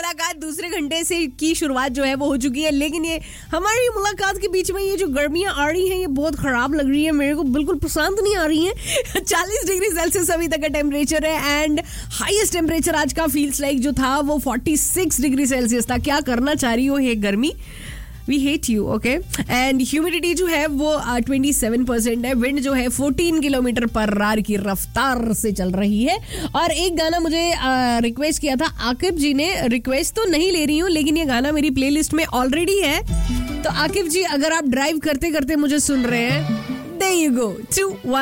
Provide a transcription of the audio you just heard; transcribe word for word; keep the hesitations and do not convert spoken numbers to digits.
मुलाकात दूसरे घंटे से की शुरुआत जो है वो हो चुकी है, लेकिन ये हमारी मुलाकात के बीच में ये जो गर्मियां आ रही हैं ये बहुत खराब लग रही है, मेरे को बिल्कुल पसंद नहीं आ रही हैं। चालीस डिग्री सेल्सियस अभी तक का टेम्परेचर है एंड हाईएस्ट टेम्परेचर आज का फील्स लाइक जो था वो छियालीस डिग्री सेल्सियस था। क्या करना चाह रही हो ये गर्मी, we hate you, okay. And humidity जो है वो ट्वेंटी सेवन परसेंट है, विंड जो है फोर्टीन किलोमीटर पर आवर की रफ्तार से चल रही है। और एक गाना मुझे रिक्वेस्ट किया था आकिब जी ने, रिक्वेस्ट तो नहीं ले रही हूँ लेकिन ये गाना मेरी प्लेलिस्ट में ऑलरेडी है, तो आकिब जी अगर आप ड्राइव करते करते मुझे सुन रहे हैं, देयर यू गो टू